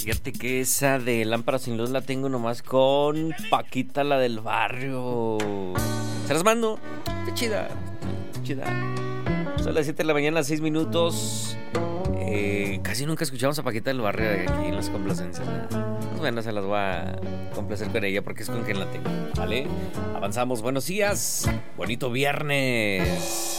Fíjate que esa de Lámpara sin luz la tengo nomás con Paquita, la del barrio. Se las mando. Está chida. Chida. Son las 7 de la mañana, 6 minutos. Casi nunca escuchamos a Paquita del barrio aquí en las complacencias. Pues bueno, se las voy a complacer con ella porque es con quien la tengo. ¿Vale? Avanzamos. Buenos días. Bonito viernes.